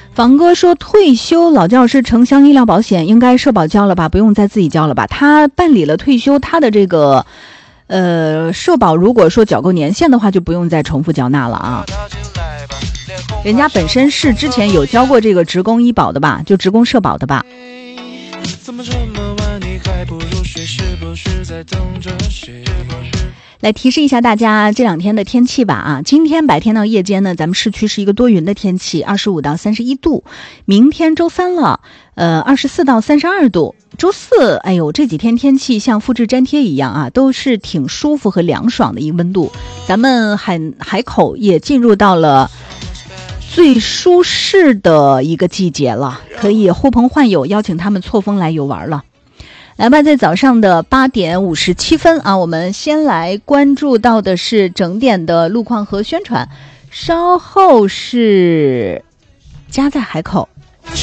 房哥说退休老教师城乡医疗保险应该社保交了吧，不用再自己交了吧。他办理了退休，他的这个社保如果说缴够年限的话，就不用再重复缴纳了啊。人家本身是之前有交过这个职工医保的吧，就职工社保的吧。来提示一下大家这两天的天气吧啊，今天白天到夜间呢，咱们市区是一个多云的天气，25到31度。明天周三了，24到32度。周四，哎呦，这几天天气像复制粘贴一样啊，都是挺舒服和凉爽的一个温度。咱们海口也进入到了最舒适的一个季节了，可以呼朋唤友，邀请他们错峰来游玩了。来吧，在早上的8点57分啊，我们先来关注到的是整点的路况和宣传，稍后是家在海口。